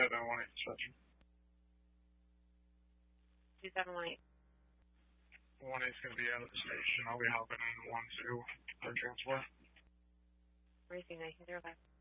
2718 2718. 1A's going to be out of the station. I'll be hopping in 1-2 for transport. Racing 1905.